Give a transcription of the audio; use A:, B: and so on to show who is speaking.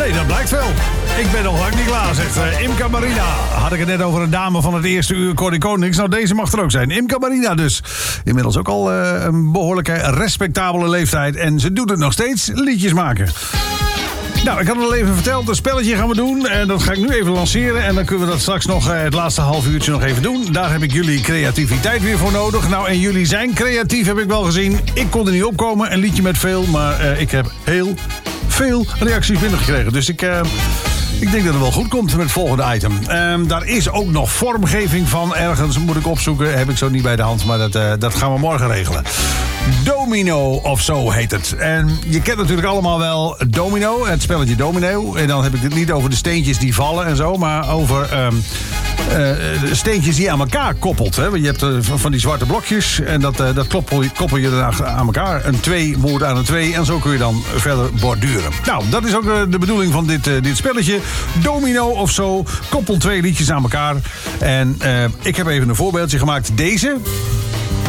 A: Nee, dat blijkt wel. Ik ben nog lang niet klaar, zegt Imca Marina. Had ik het net over een dame van het eerste uur, Corrie Konings. Nou, deze mag er ook zijn. Imca Marina dus. Inmiddels ook al een behoorlijke, respectabele leeftijd. En ze doet het nog steeds, liedjes maken. Nou, ik had het al even verteld, een spelletje gaan we doen. En dat ga ik nu even lanceren. En dan kunnen we dat straks nog het laatste half uurtje nog even doen. Daar heb ik jullie creativiteit weer voor nodig. Nou, en jullie zijn creatief, heb ik wel gezien. Ik kon er niet opkomen, een liedje met veel. Maar ik heb heel veel reacties binnengekregen. Dus ik denk dat het wel goed komt met het volgende item. Daar is ook nog vormgeving van ergens, moet ik opzoeken. Heb ik zo niet bij de hand, maar dat gaan we morgen regelen. Domino of zo heet het. En je kent natuurlijk allemaal wel Domino, het spelletje Domino. En dan heb ik het niet over de steentjes die vallen en zo, maar over de steentjes die je aan elkaar koppelt. Hè? Want je hebt van die zwarte blokjes en dat koppel je dan aan elkaar. Een 2 moet aan een 2 en zo kun je dan verder borduren. Nou, dat is ook de bedoeling van dit spelletje. Domino of zo, koppel 2 liedjes aan elkaar. En ik heb even een voorbeeldje gemaakt. Deze